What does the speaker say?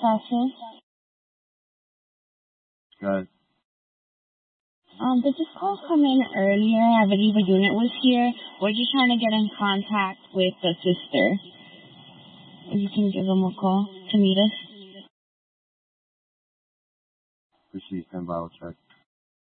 process. Good. Did this call come in earlier? I believe a unit was here. We're just trying to get in contact with the sister. If you can give them a call to meet us. Appreciate 10 vital check.